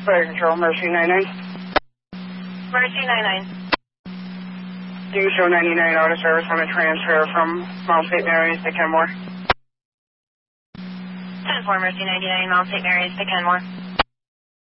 Fire Control, Mercy 99. Mercy 99. You show 99 auto service on a transfer from Mount St. Mary's to Kenmore. 10-4, Mercy 99, Mount St. Mary's to Kenmore.